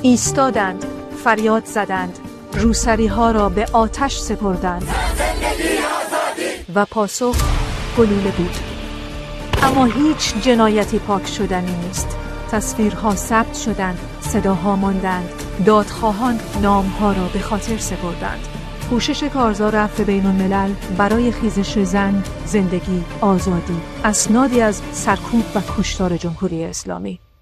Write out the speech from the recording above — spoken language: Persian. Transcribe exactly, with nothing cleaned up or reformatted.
ایستادند، فریاد زدند، روسری ها را به آتش سپردند و پاسخ گلوله بود. اما هیچ جنایتی پاک شدنی نیست. تصویرها ثبت شدند، صداها ماندند، دادخواهان نامها را به خاطر سپردند. کوشش کارزار عفو بین الملل برای خیزش زن، زندگی، آزادی، اسنادی از سرکوب و کشتار جمهوری اسلامی.